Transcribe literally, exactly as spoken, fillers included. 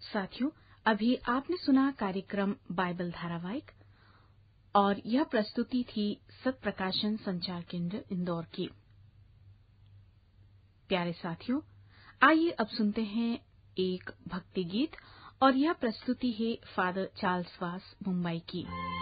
साथियों, अभी आपने सुना कार्यक्रम बाइबल धारावाहिक और यह प्रस्तुति थी सत प्रकाशन संचार केंद्र इंदौर की। प्यारे साथियों, आइए अब सुनते हैं एक भक्ति गीत और यह प्रस्तुति है फादर चार्ल्स वास मुंबई की।